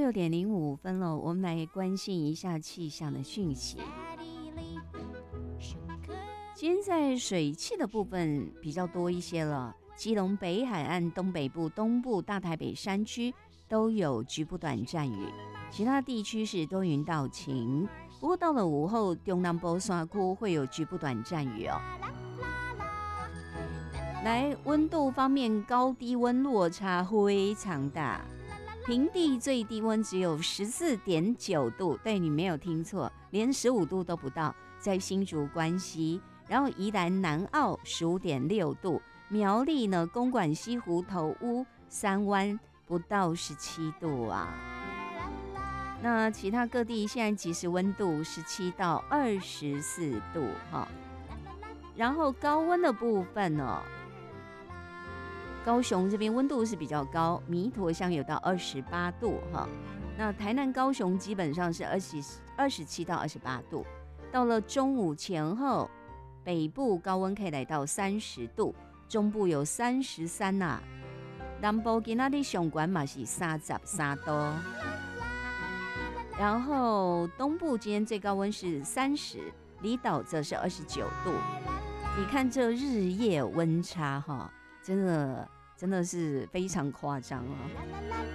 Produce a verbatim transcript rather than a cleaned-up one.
六点零五分了，我们来关心一下气象的讯息。今天在水汽的部分比较多一些了，基隆北海岸东北部、东部、大台北山区都有局部短暂雨，其他地区是多云到晴。不过到了午后，中南部山区会有局部短暂雨哦。来，温度方面，高低温落差非常大。平地最低温只有十四点九度，对，你没有听错，连十五度都不到，在新竹关西。然后宜兰南澳十五点六度，苗栗呢公馆西湖头屋三湾不到十七度啊。那其他各地现在即时温度十七到二十四度哈。然后高温的部分呢、哦，高雄这边温度是比较高，弥陀乡有到二十八度哈。那台南、高雄基本上是二十二十七到二十八度。到了中午前后，北部高温可以来到三十度，中部有三十三呐，南部今仔日上悬嘛是三十三度，然后东部今天最高温是三十，离岛则是二十九度。你看这日夜温差哈，真的真的是非常夸张啊。